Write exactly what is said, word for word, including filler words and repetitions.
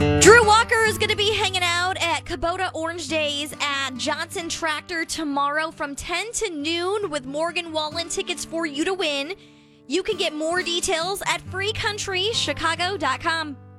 Drew Walker is going to be hanging out at Kubota Orange Days at Johnson Tractor tomorrow from ten to noon with Morgan Wallen tickets for you to win. You can get more details at free country chicago dot com.